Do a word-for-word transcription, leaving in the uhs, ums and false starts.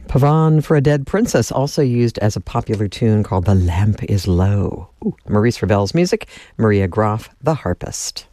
Pavane for a Dead Princess, also used as a popular tune called The Lamp is Low. Ooh, Maurice Ravel's music, Maria Graf, the harpist.